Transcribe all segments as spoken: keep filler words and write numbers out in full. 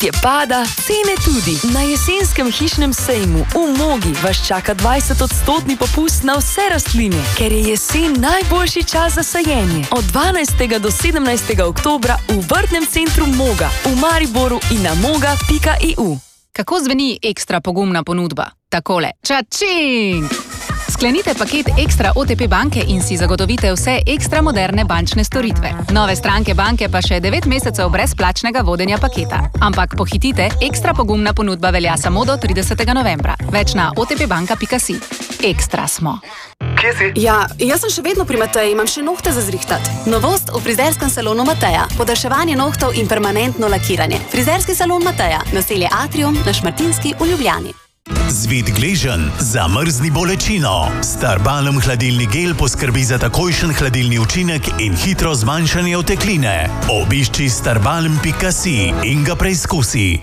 Listje pada, cene tudi. Na jesenskem hišnem sejmu v Mogi vas čaka dvajset odstotni popust na vse rastline, ker je jesen najboljši čas za sajenje. Od dvanajstega do sedemnajstega oktobra v Vrtnem centru Moga, v Mariboru in na moga pika e u. Kako zveni ekstra pogumna ponudba? Takole. Čačing! Sklenite paket Ekstra O T P banke in si zagotovite vse ekstra moderne bančne storitve. Nove stranke banke pa še devet mesecev brezplačnega vodenja paketa. Ampak pohitite, ekstra pogumna ponudba velja samo do tridesetega novembra. Več na o t p banka pika si. Ekstra smo. Kje si? Ja, jaz sem še vedno pri Mateji, imam še nohte za zrihtat. Novost v frizerskem salonu Mateja. Podaljševanje nohtov in permanentno lakiranje. Frizerski salon Mateja, naselje Atrium na Šmartinski v Ljubljani. Zvit gleženj, zamrzni bolečino. Starbalm hladilni gel poskrbi za takojšen hladilni učinek in hitro zmanjšanje otekline. Obišči starbalm pika si in ga preizkusi.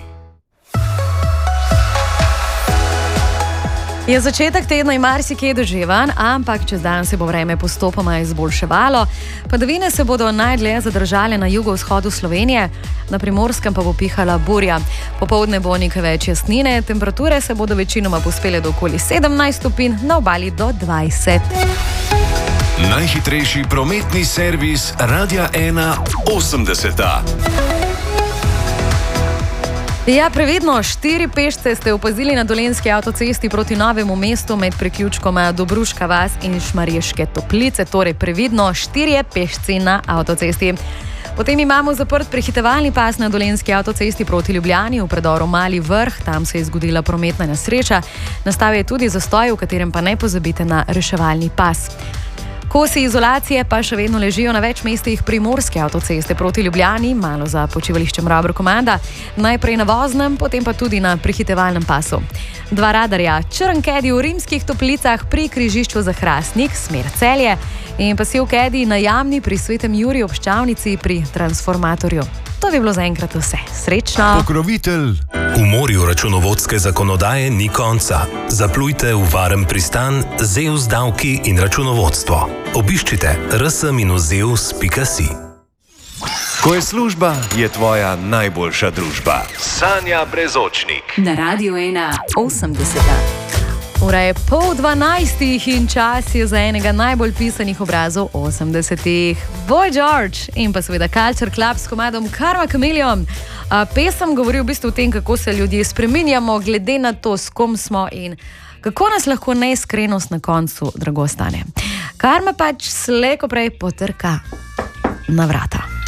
Je začetek tedna in marsikje doževan, ampak čez dan se bo vreme postopoma izboljševalo. Padavine se bodo najdlje zadržale na jugovzhodu Slovenije, na Primorskem pa bo pihala burja. Popoldne bo nekaj več jasnine, temperature se bodo večinoma povzpele do okoli sedemnajst stopinj, na obali do dvajset. Najhitrejši prometni servis Radia ena osemdeseta. Ja, previdno, štiri pešce ste opazili na Dolenjski avtocesti proti Novemu mestu med priključkoma Dobruška vas in Šmarješke Toplice. Torej, previdno, štirje pešci na avtocesti. Potem imamo zaprt prehitevalni pas na Dolenjski avtocesti proti Ljubljani v predoru Mali Vrh. Tam se je zgodila prometna nesreča. Nastal je tudi zastoj, v katerem pa ne pozabite na reševalni pas. Kosi izolacije pa še vedno ležijo na več mestih Primorske avtoceste proti Ljubljani, malo za počivališčem Ravro-Komanda, najprej na voznem, potem pa tudi na prehitevalnem pasu. Dva radarja, črn kedi v Rimskih Toplicah pri križišču za Hrastnik, smer Celje, in pasiv kedi na Jamni pri Svetem Juriju ob Ščavnici pri transformatorju. To bi bilo zaenkrat vse. Srečno! Pokrovitelj. V morju računovodske zakonodaje ni konca. Zaplujte v varen pristan Zeus davki in računovodstvo. Obiščite r s minus zeus pika si. Ko je služba, je tvoja najboljša družba. Sanja Brezočnik. Na Radiu ena osemdeseta. Ura je pol dvanajstih in čas je za enega najbolj pisanih obrazov osemdesetih. Boy George in pa seveda Culture Club s komadom Karma Chameleon. A, pesem govori v bistvu o tem, kako se ljudje spreminjamo glede na to, s kom smo in kako nas lahko neiskrenost na koncu drago stane. Karma pač slej ko prej potrka na vrata.